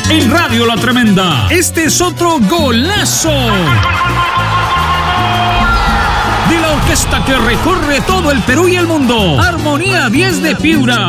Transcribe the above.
En Radio La Tremenda, este es otro golazo de la orquesta que recorre todo el Perú y el mundo. Armonía 10 de Piura.